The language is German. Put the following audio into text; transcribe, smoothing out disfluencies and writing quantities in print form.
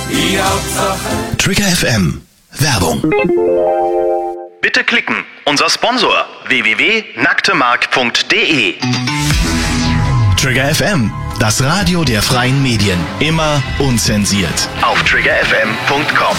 Die Hauptsache Trigger FM. Werbung. Bitte klicken. Unser Sponsor www.nacktemark.de. Trigger FM. Das Radio der freien Medien. Immer unzensiert. Auf triggerfm.com.